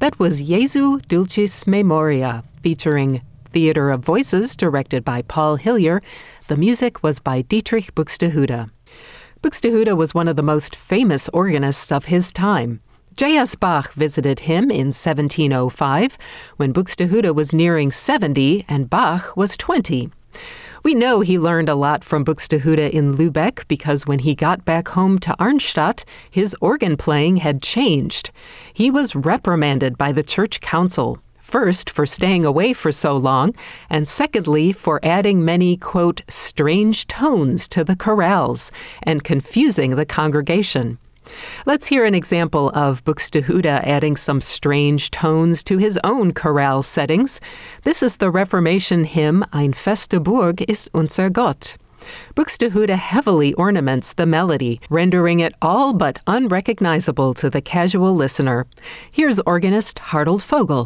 That was Jesu Dulcis Memoria, featuring Theater of Voices, directed by Paul Hillier. The music was by Dietrich Buxtehude. Buxtehude was one of the most famous organists of his time. J.S. Bach visited him in 1705, when Buxtehude was nearing 70 and Bach was 20. We know he learned a lot from Buxtehude in Lübeck because when he got back home to Arnstadt, his organ playing had changed. He was reprimanded by the church council, first for staying away for so long, and secondly for adding many, quote, strange tones to the chorales and confusing the congregation. Let's hear an example of Buxtehude adding some strange tones to his own chorale settings. This is the Reformation hymn Ein feste Burg ist unser Gott. Buxtehude heavily ornaments the melody, rendering it all but unrecognizable to the casual listener. Here's organist Hartl Vogel.